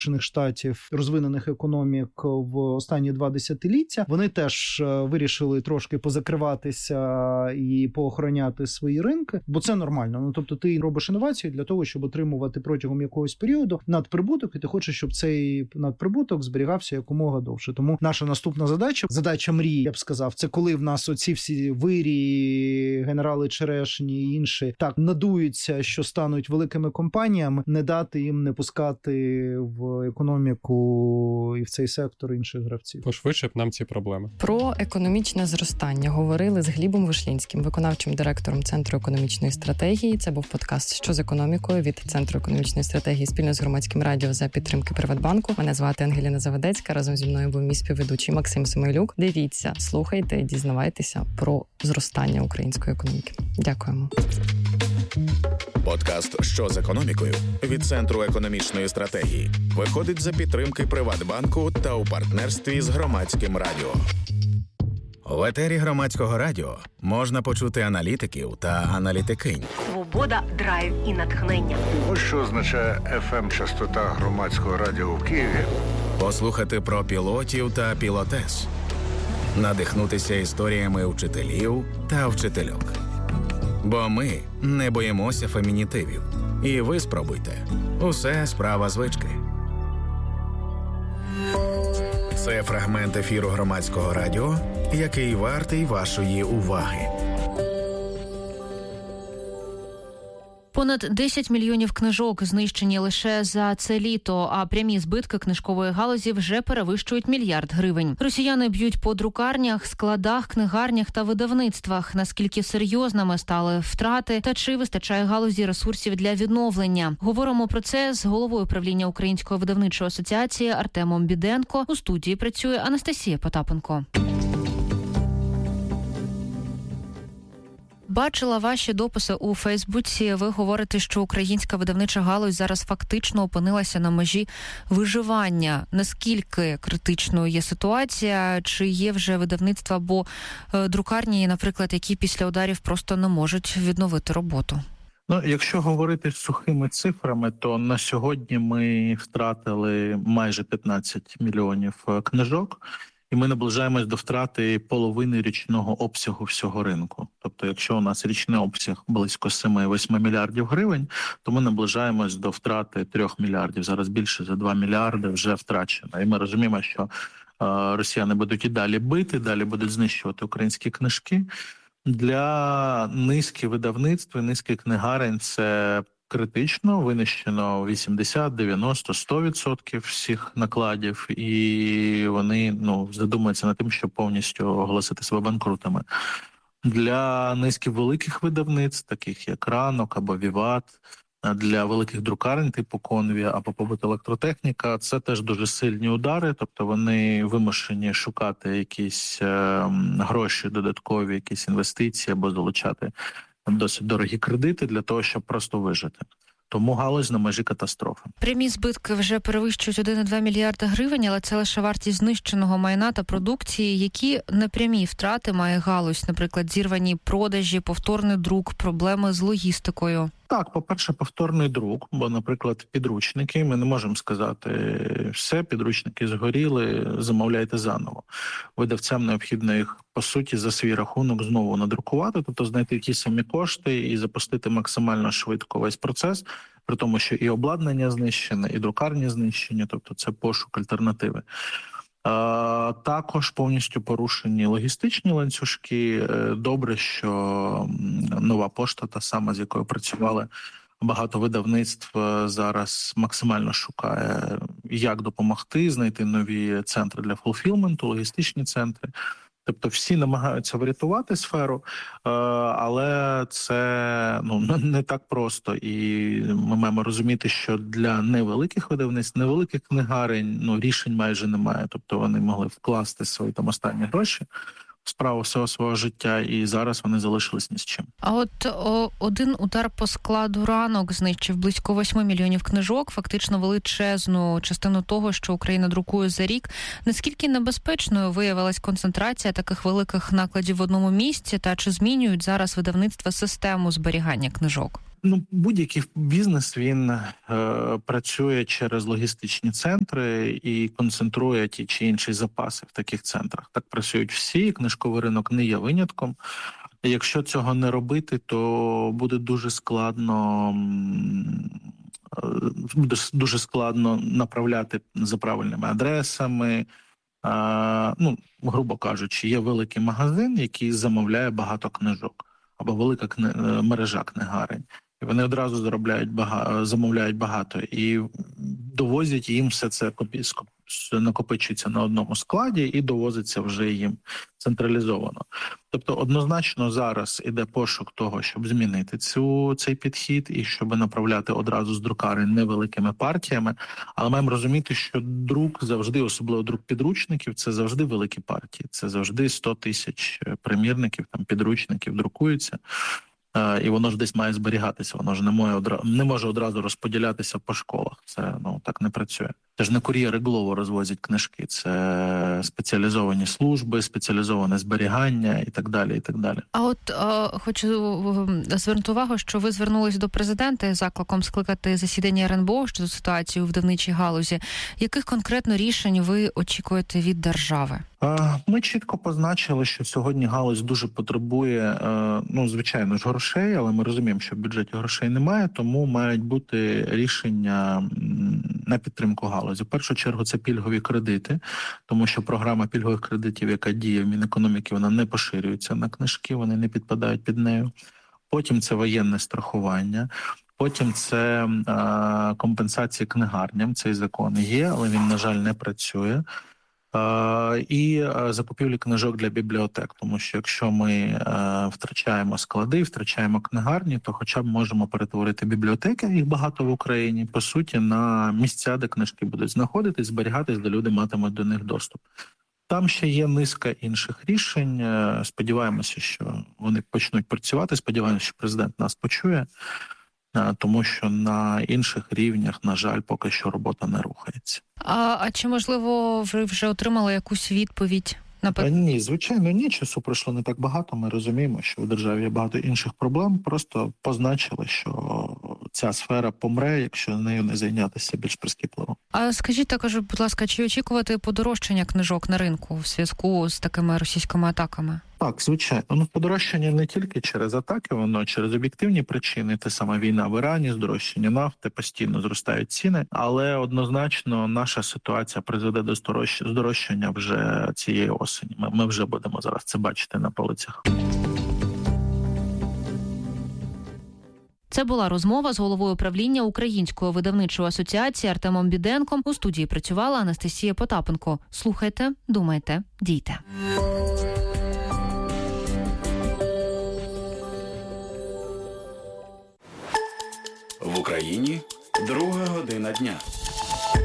Штатів, розвинених економік в останні 2 десятиліття, вони теж вирішили трошки позакриватися і поохороняти свої ринки, бо це нормально. Ну, тобто ти робиш інновацію для того, щоб отримувати протягом якогось періоду надприбуток, і ти хочеш, щоб цей надприбуток зберігався якомога довше. Тому наша наступна задача мрії, я б сказав, це коли в нас оці всі вирії, генерали Черешні і інші так надуються, що стануть великими компаніями, не дати їм не пускати в економіку і в цей сектор інших гравців. Пошвидше б нам ці проблеми. Про економічне зростання говорили з Глібом Вишлінським, виконавчим директором Центру економічної стратегії. Це був подкаст «Що з економікою» від Центру економічної стратегії спільно з Громадським радіо за підтримки Приватбанку. Мене звати Ангеліна Завадецька. Разом зі мною був мій співведучий Максим Самойлюк. Дивіться, слухайте і дізнавайтеся про зростання української економіки. Дякуємо. Подкаст «Що з економікою» від Центру економічної стратегії виходить за підтримки Приватбанку та у партнерстві з Громадським радіо. В етері Громадського радіо можна почути аналітиків та аналітикинь. Свобода, драйв і натхнення. Ось що означає FM-частота Громадського радіо в Києві. Послухати про пілотів та пілотес. Надихнутися історіями вчителів та вчительок. Бо ми не боїмося фемінітивів. І ви спробуйте. Усе справа звички. Це фрагмент ефіру Громадського радіо, який вартий вашої уваги. Понад 10 мільйонів книжок знищені лише за це літо, а прямі збитки книжкової галузі вже перевищують 1 мільярд гривень. Росіяни б'ють по друкарнях, складах, книгарнях та видавництвах. Наскільки серйозними стали втрати та чи вистачає галузі ресурсів для відновлення? Говоримо про це з головою правління Української видавничої асоціації Артемом Біденко. У студії працює Анастасія Потапенко. Бачила ваші дописи у Фейсбуці. Ви говорите, що українська видавнича галузь зараз фактично опинилася на межі виживання. Наскільки критичною є ситуація? Чи є вже видавництва або друкарні, наприклад, які після ударів просто не можуть відновити роботу? Ну, якщо говорити сухими цифрами, то на сьогодні ми втратили майже 15 мільйонів книжок. І ми наближаємось до втрати половини річного обсягу всього ринку. Тобто, якщо у нас річний обсяг близько 7-8 мільярдів гривень, то ми наближаємось до втрати 3 мільярдів. Зараз більше за 2 мільярди вже втрачено. І ми розуміємо, що росіяни будуть і далі бити, далі будуть знищувати українські книжки. Для низки видавництв, низки книгарень це критично, винищено 80, 90, 100% всіх накладів, і вони задумаються над тим, щоб повністю оголосити себе банкрутами. Для низки великих видавництв, таких як Ранок або Віват, для великих друкарень типу Конві або побут електротехніка, це теж дуже сильні удари, тобто вони вимушені шукати якісь гроші додаткові, якісь інвестиції або залучати досить дорогі кредити для того, щоб просто вижити. Тому галузь на межі катастрофи. Прямі збитки вже перевищують 1,2 мільярда гривень, але це лише вартість знищеного майна та продукції. Які непрямі втрати має галузь? Наприклад, зірвані продажі, повторний друк, проблеми з логістикою? Так, по-перше, повторний друк, бо, наприклад, підручники, ми не можемо сказати, все, підручники згоріли, замовляйте заново. Видавцям необхідно їх, по суті, за свій рахунок знову надрукувати, тобто знайти ті самі кошти і запустити максимально швидко весь процес, при тому, що і обладнання знищене, і друкарні знищені, тобто це пошук альтернативи. Також повністю порушені логістичні ланцюжки. Добре, що Нова пошта, та сама, з якою працювали багато видавництв, зараз максимально шукає, як допомогти, знайти нові центри для фулфілменту, логістичні центри. Тобто всі намагаються врятувати сферу, але це не так просто. І ми маємо розуміти, що для невеликих видавництв, невеликих книгарень рішень майже немає. Тобто вони могли вкласти свої останні гроші в справу всього свого життя, і зараз вони залишились ні з чим. А от один удар по складу Ранок знищив близько 8 мільйонів книжок, фактично величезну частину того, що Україна друкує за рік. Наскільки небезпечною виявилась концентрація таких великих накладів в одному місці, та чи змінюють зараз видавництва систему зберігання книжок? Будь-який бізнес, він працює через логістичні центри і концентрує ті чи інші запаси в таких центрах. Так працюють всі, книжковий ринок не є винятком. Якщо цього не робити, то буде дуже складно направляти за правильними адресами. Грубо кажучи, є великий магазин, який замовляє багато книжок, або велика мережа книгарень. І вони одразу замовляють багато і довозять їм все це, накопичується на одному складі і довозиться вже їм централізовано. Тобто однозначно зараз іде пошук того, щоб змінити цей підхід і щоб направляти одразу з друкарень невеликими партіями. Але маємо розуміти, що друк завжди, особливо друк підручників, це завжди великі партії. Це завжди 100 тисяч примірників, підручників друкуються. І воно ж десь має зберігатися, воно ж не може одразу розподілятися по школах. Це так не працює. Це ж не кур'єри Глово розвозять книжки, це спеціалізовані служби, спеціалізоване зберігання і так далі, і так далі. А от хочу звернути увагу, що ви звернулись до президента з закликом скликати засідання РНБО щодо ситуації у видавничій галузі. Яких конкретно рішень ви очікуєте від держави? Ми чітко позначили, що сьогодні галузь дуже потребує, звичайно ж, грошей, але ми розуміємо, що в бюджеті грошей немає, тому мають бути рішення на підтримку галузі. В першу чергу це пільгові кредити, тому що програма пільгових кредитів, яка діє в Мінекономіки, вона не поширюється на книжки, вони не підпадають під нею. Потім це воєнне страхування. Потім це компенсації книгарням. Цей закон є, але він, на жаль, не працює. І закупівлі книжок для бібліотек, тому що якщо ми втрачаємо склади, втрачаємо книгарні, то хоча б можемо перетворити бібліотеки, їх багато в Україні, по суті, на місця, де книжки будуть знаходитись, зберігатись, де люди матимуть до них доступ. Там ще є низка інших рішень. Сподіваємося, що вони почнуть працювати, сподіваємося, що президент нас почує, тому що на інших рівнях, на жаль, поки що робота не рухається. А чи, можливо, ви вже отримали якусь відповідь? Ні, звичайно, ні. Часу пройшло не так багато. Ми розуміємо, що в державі є багато інших проблем. Просто позначили, що ця сфера помре, якщо нею не зайнятися більш прискіпливо. А скажіть також, будь ласка, чи очікувати подорожчання книжок на ринку в зв'язку з такими російськими атаками? Так, звичайно. Подорожчання не тільки через атаки, воно через об'єктивні причини. Те саме війна в Ірані, здорожчання нафти, постійно зростають ціни. Але однозначно наша ситуація призведе до здорожчання вже цієї осені. Ми вже будемо зараз це бачити на полицях. Це була розмова з головою правління Української видавничої асоціації Артемом Біденком. У студії працювала Анастасія Потапенко. Слухайте, думайте, дійте. В Україні 2:00 дня.